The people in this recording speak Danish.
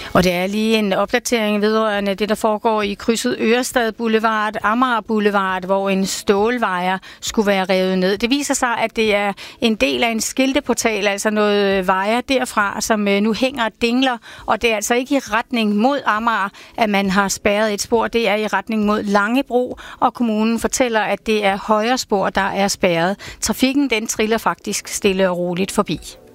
Og det er lige en opdatering vedrørende det, der foregår i krydset Ørestad Boulevard, Amager Boulevard, hvor en stålwire skulle være revet ned. Det viser sig, at det er en del af en skilteportal, altså noget wire derfra, som nu hænger og dingler, og det er altså ikke i retning mod Amager, at man har spærret et spor. Det er i retning mod Langebro, og kommunen fortæller, at det er højre spor, der er spærret. Trafikken, den triller faktisk stille og roligt forbi.